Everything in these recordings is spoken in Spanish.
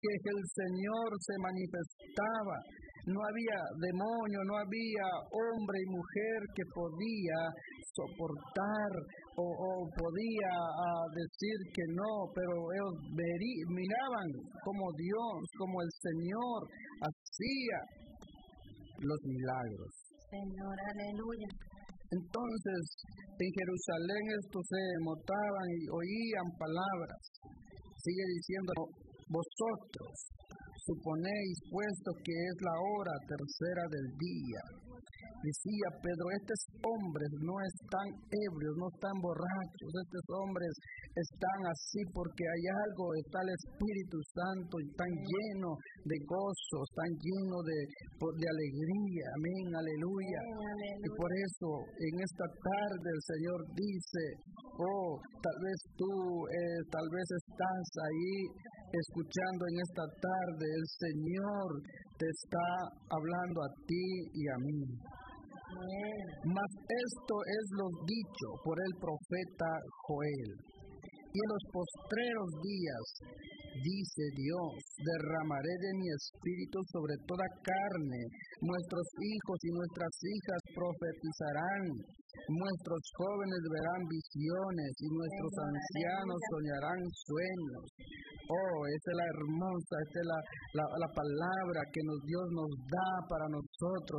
que el Señor se manifestaba. No había demonio, no había hombre y mujer que podía soportar o podía decir que no, pero ellos miraban como Dios, como el Señor hacía los milagros. Señor, aleluya. Entonces, en Jerusalén estos se notaban y oían palabras. Sigue diciendo, vosotros suponéis puesto que es la hora tercera del día. Decía Pedro, estos hombres no están ebrios, no están borrachos, estos hombres están así porque hay algo, está el Espíritu Santo y están llenos de gozo, están llenos de alegría, amén, aleluya. Y por eso en esta tarde el Señor dice, tal vez tú, tal vez estás ahí escuchando en esta tarde, el Señor te está hablando a ti y a mí. Mas esto es lo dicho por el profeta Joel. Y en los postreros días, dice Dios, derramaré de mi espíritu sobre toda carne. Nuestros hijos y nuestras hijas profetizarán. Nuestros jóvenes verán visiones y nuestros ancianos soñarán sueños. Esa es la hermosa, esta es la palabra que Dios nos da para nosotros.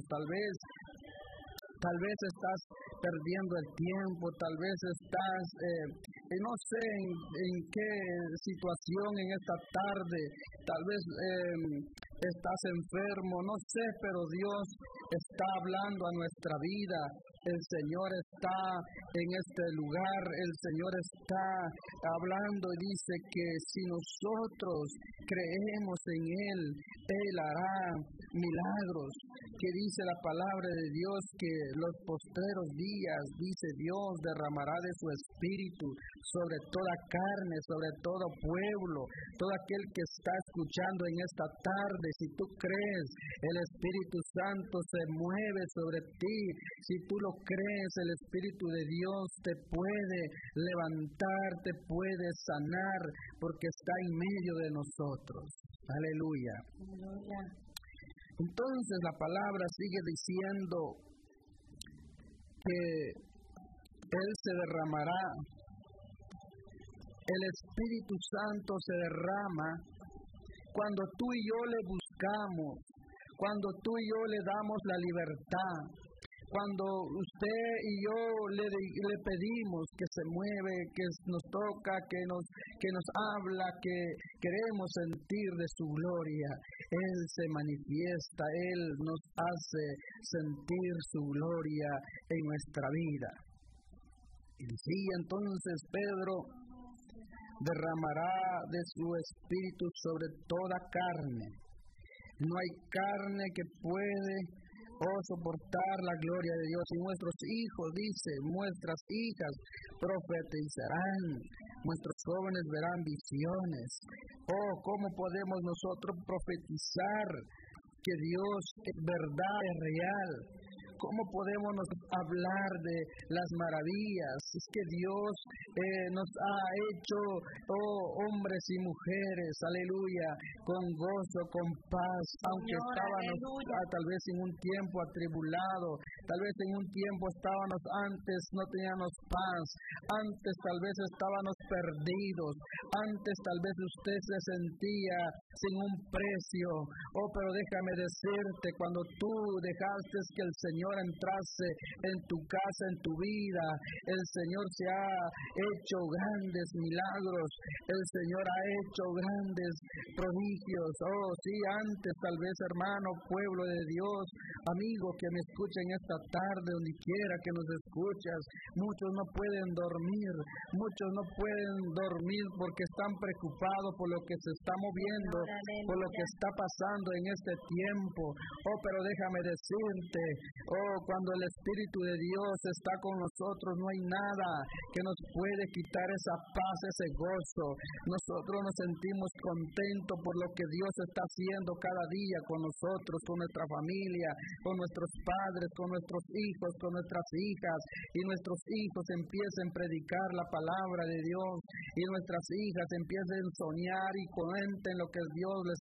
Tal vez estás perdiendo el tiempo, tal vez estás, no sé en qué situación en esta tarde, tal vez estás enfermo, no sé, pero Dios está hablando a nuestra vida. El Señor está en este lugar, el Señor está hablando y dice que si nosotros creemos en Él, Él hará milagros. Que dice la palabra de Dios que los postreros días, dice Dios, derramará de su espíritu sobre toda carne, sobre todo pueblo, todo aquel que está escuchando en esta tarde. Si tú crees, el Espíritu Santo se mueve sobre ti. Si tú lo crees, el Espíritu de Dios te puede levantar, te puede sanar, porque está en medio de nosotros. Aleluya. Aleluya. Entonces la palabra sigue diciendo que Él se derramará. El Espíritu Santo se derrama cuando tú y yo le buscamos, cuando tú y yo le damos la libertad, cuando usted y yo le pedimos que se mueve, que nos toca, que nos habla, que queremos sentir de su gloria. Él se manifiesta, Él nos hace sentir su gloria en nuestra vida. Y decía entonces Pedro, derramará de su espíritu sobre toda carne. No hay carne que puede soportar la gloria de Dios. Y nuestros hijos, dice, nuestras hijas profetizarán, nuestros jóvenes verán visiones. ¿Cómo podemos nosotros profetizar que Dios es verdad, es real? ¿Cómo podemos hablar de las maravillas? Es que Dios nos ha hecho hombres y mujeres, aleluya, con gozo, con paz, aunque estábamos tal vez en un tiempo atribulado, tal vez en un tiempo estábamos antes, no teníamos paz, antes tal vez estábamos perdidos, antes tal vez usted se sentía sin un precio. Pero déjame decirte, cuando tú dejaste que el Señor entrase en tu casa, en tu vida, el Señor se ha hecho grandes milagros, el Señor ha hecho grandes prodigios. Sí, antes tal vez, hermano, pueblo de Dios, amigo que me escuchen esta tarde, donde quiera que nos escuchas, muchos no pueden dormir porque están preocupados por lo que se está moviendo, por lo que está pasando en este tiempo. Pero déjame decirte, Oh, cuando el Espíritu de Dios está con nosotros, no hay nada que nos puede quitar esa paz, ese gozo. Nosotros nos sentimos contentos por lo que Dios está haciendo cada día con nosotros, con nuestra familia, con nuestros padres, con nuestros hijos, con nuestras hijas. Y nuestros hijos empiecen a predicar la palabra de Dios. Y nuestras hijas empiecen a soñar y cuenten lo que Dios les